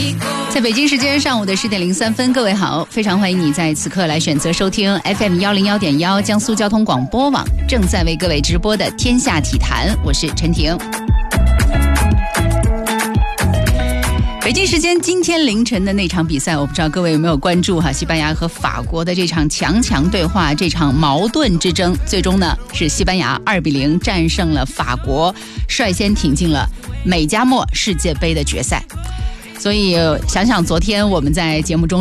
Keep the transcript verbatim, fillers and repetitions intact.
在北京时间上午的十点零三分，各位好，非常欢迎你在此刻来选择收听 F M 幺零幺点幺江苏交通广播网正在为各位直播的天下体坛，我是陈婷。北京时间今天凌晨的那场比赛，我不知道各位有没有关注哈？西班牙和法国的这场强强对话，这场矛盾之争，最终呢是西班牙二比零战胜了法国，率先挺进了美加墨世界杯的决赛。所以想想昨天我们在节目中